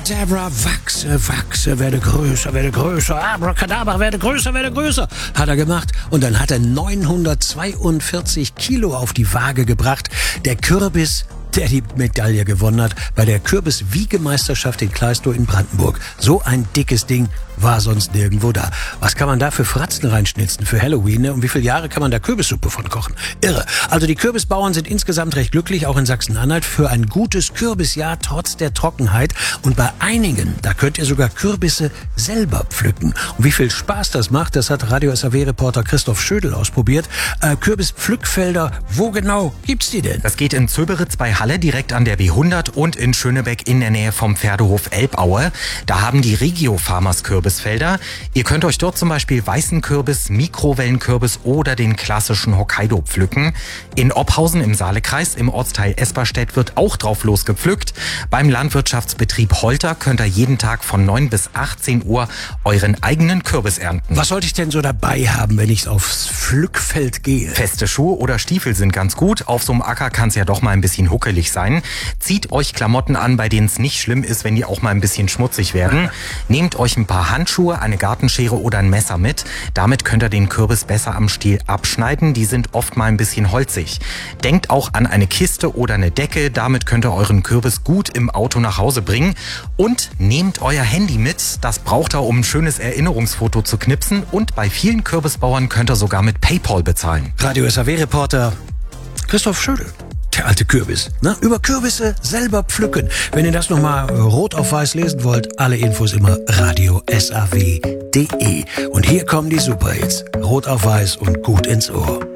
Abracadabra, wachse, werde größer, Abracadabra, werde größer, hat er gemacht. Und dann hat er 942 Kilo auf die Waage gebracht. Der Kürbis, der die Medaille gewonnen hat bei der Kürbis-Wiegemeisterschaft in Kleistow in Brandenburg. So ein dickes Ding war sonst nirgendwo da. Was kann man da für Fratzen reinschnitzen für Halloween? Ne? Und wie viele Jahre kann man da Kürbissuppe von kochen? Irre. Also die Kürbisbauern sind insgesamt recht glücklich, auch in Sachsen-Anhalt, für ein gutes Kürbisjahr trotz der Trockenheit. Und bei einigen, da könnt ihr sogar Kürbisse selber pflücken. Und wie viel Spaß das macht, das hat Radio SAW-Reporter Christoph Schödel ausprobiert. Kürbispflückfelder, wo genau gibt's die denn? Das geht in Zöberitz bei Halle direkt an der B100 und in Schönebeck in der Nähe vom Pferdehof Elbaue. Da haben die Regio Farmers Kürbisfelder. Ihr könnt euch dort zum Beispiel weißen Kürbis, Mikrowellenkürbis oder den klassischen Hokkaido pflücken. In Oppausen im Saalekreis im Ortsteil Esperstedt wird auch drauf losgepflückt. Beim Landwirtschaftsbetrieb Holter könnt ihr jeden Tag von 9 bis 18 Uhr euren eigenen Kürbis ernten. Was sollte ich denn so dabei haben, wenn ich aufs Pflückfeld gehe? Feste Schuhe oder Stiefel sind ganz gut. Auf so einem Acker kann es ja doch mal ein bisschen huckelig sein. Zieht euch Klamotten an, bei denen es nicht schlimm ist, wenn die auch mal ein bisschen schmutzig werden. Nehmt euch ein paar Handschuhe, eine Gartenschere oder ein Messer mit. Damit könnt ihr den Kürbis besser am Stiel abschneiden. Die sind oft mal ein bisschen holzig. Denkt auch an eine Kiste oder eine Decke. Damit könnt ihr euren Kürbis gut im Auto nach Hause bringen. Und nehmt euer Handy mit. Das braucht ihr, um ein schönes Erinnerungsfoto zu knipsen. Und bei vielen Kürbisbauern könnt ihr sogar mit PayPal bezahlen. Radio SAW-Reporter Christoph Schödel. Der alte Kürbis. Ne? Über Kürbisse selber pflücken. Wenn ihr das nochmal rot auf weiß lesen wollt, alle Infos immer radiosaw.de. Und hier kommen die Superhits. Rot auf weiß und gut ins Ohr.